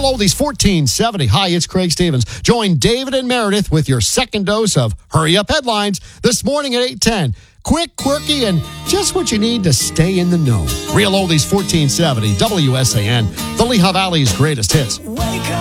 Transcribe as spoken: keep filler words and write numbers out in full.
Oldies fourteen seventy. Hi, it's Craig Stevens. Join David and Meredith with your second dose of Hurry Up Headlines this morning at eight ten. Quick, quirky, and just what you need to stay in the know. Real Oldies fourteen seventy, W S A N, the Lehigh Valley's greatest hits.